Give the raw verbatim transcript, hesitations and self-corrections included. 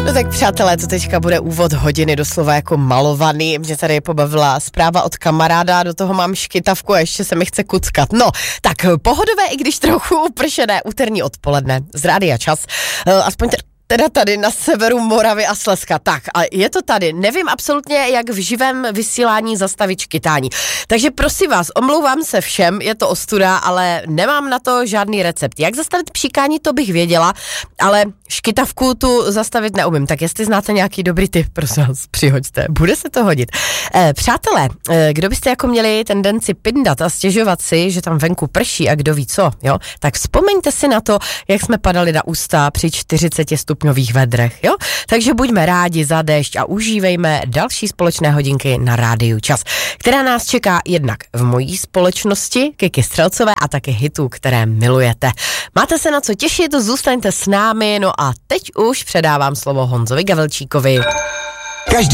No tak přátelé, to teďka bude úvod hodiny doslova jako malovaný. Mě tady pobavila zpráva od kamaráda, do toho mám škytavku a ještě se mi chce kuckat. No, tak pohodové, i když trochu upršené úterní odpoledne z Rádia Čas. Aspoň t- teda tady na severu Moravy a Slezska. Tak a je to tady. Nevím absolutně, jak v živém vysílání zastavit škytání. Takže prosím vás, omlouvám se všem, je to ostuda, ale nemám na to žádný recept. Jak zastavit pšíkání, to bych věděla, ale škytavku tu zastavit neumím. Tak jestli znáte nějaký dobrý tip, prosím vás, přihoďte. Bude se to hodit. Eh, přátelé, eh, kdo byste jako měli tendenci pindat a stěžovat si, že tam venku prší a kdo ví co, jo? Tak vzpomeňte si na to, jak jsme padali na ústa při čtyřiceti stupňových vedrech, jo? Takže buďme rádi za déšť a užívejme další společné hodinky na Rádiu Čas, která nás čeká jednak v mojí společnosti, Kiki Střelcové a taky hitů, které milujete. Máte se na co těšit, zůstaňte s námi, no a teď už předávám slovo Honzovi Gavelčíkovi.